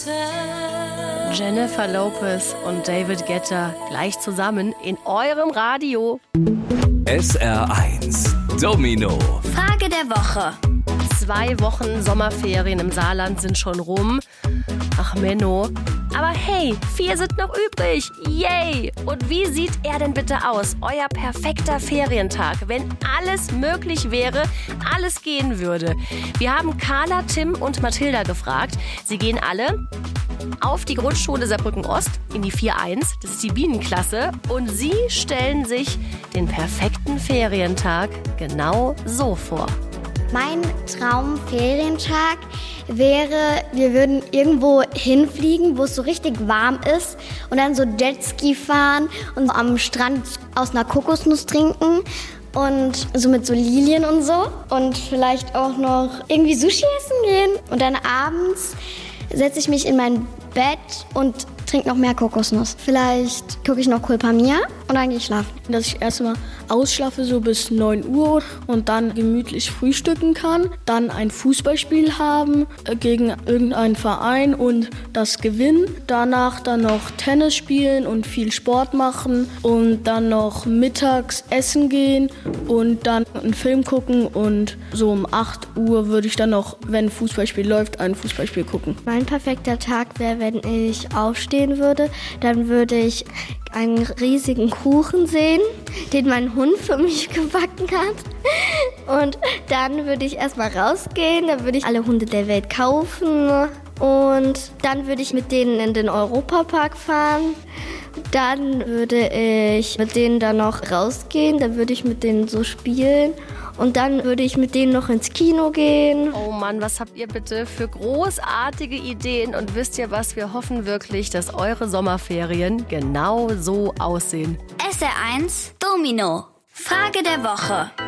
Jennifer Lopez und David Guetta gleich zusammen in eurem Radio. SR1 Domino. Frage der Woche. 2 Wochen Sommerferien im Saarland sind schon rum. Ach Menno. Aber hey, 4 sind noch übrig. Yay! Und wie sieht er denn bitte aus? Euer perfekter Ferientag, wenn alles möglich wäre, alles gehen würde. Wir haben Carla, Tim und Mathilda gefragt. Sie gehen alle auf die Grundschule Saarbrücken-Ost in die 4.1. Das ist die Bienenklasse. Und sie stellen sich den perfekten Ferientag genau so vor. Mein Traumferientag wäre, wir würden irgendwo hinfliegen, wo es so richtig warm ist und dann so Jetski fahren und am Strand aus einer Kokosnuss trinken und so mit so Lilien und so und vielleicht auch noch irgendwie Sushi essen gehen und dann abends setze ich mich in mein Bett und trinke noch mehr Kokosnuss. Vielleicht gucke ich noch Culpa Mia und dann gehe ich schlafen. Dass ich erstmal ausschlafe so bis 9 Uhr und dann gemütlich frühstücken kann, dann ein Fußballspiel haben gegen irgendeinen Verein und das gewinnen. Danach dann noch Tennis spielen und viel Sport machen und dann noch mittags essen gehen und dann einen Film gucken und so um 8 Uhr würde ich dann noch, wenn ein Fußballspiel läuft, ein Fußballspiel gucken. Mein perfekter Tag wäre, wenn ich aufstehen würde, dann würde ich einen riesigen Kuchen sehen, den mein Hund für mich gebacken hat. Und dann würde ich erstmal rausgehen, dann würde ich alle Hunde der Welt kaufen und dann würde ich mit denen in den Europapark fahren. Dann würde ich mit denen dann noch rausgehen, dann würde ich mit denen so spielen. Und dann würde ich mit denen noch ins Kino gehen. Oh Mann, was habt ihr bitte für großartige Ideen? Und wisst ihr was, wir hoffen wirklich, dass eure Sommerferien genau so aussehen. SR1 Domino. Frage der Woche.